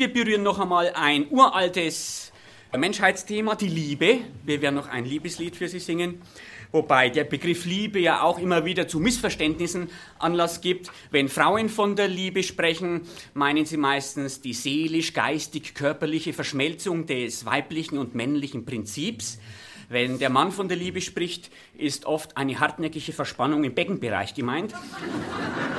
Wir berühren noch einmal ein uraltes Menschheitsthema, die Liebe. Wir werden noch ein Liebeslied für Sie singen. Wobei der Begriff Liebe ja auch immer wieder zu Missverständnissen Anlass gibt. Wenn Frauen von der Liebe sprechen, meinen sie meistens die seelisch-geistig-körperliche Verschmelzung des weiblichen und männlichen Prinzips. Wenn der Mann von der Liebe spricht, ist oft eine hartnäckige Verspannung im Beckenbereich gemeint.